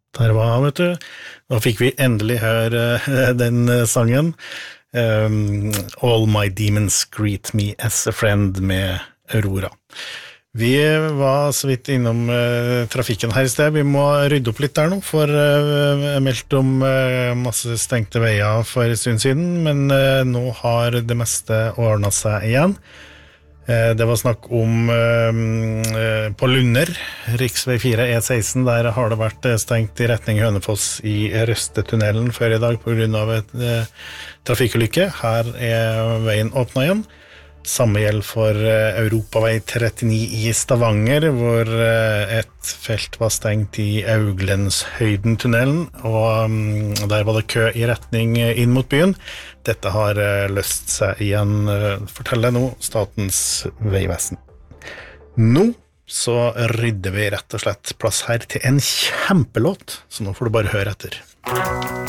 Der var han, vet du. Da fikk vi endelig høre den sangen. All My Demons Greet Me As A Friend med Aurora. Vi var så vidt innom trafikken her I sted. Vi må rydde opp litt der nå, for jeg meldte om masse stengte veier for en stund siden, men nå har det meste ordnet seg igjen. Det var snakk om på Lunder, riksvei 4 E16, der har det vært stengt I retning Hønefoss I Røstetunnelen før I dag på grunn av et trafikkulykke. Her veien åpnet igjen. Samme gjelder for Europavei 39 I Stavanger, hvor et felt var stengt I Auglendshøyden-tunnelen, og der var det kø I retning inn mot byen. Dette har løst seg igjen, forteller nå Statens vegvesen. Nå så rydder vi rett og slett plass her til en kjempelåt, så nå får du bare høre etter.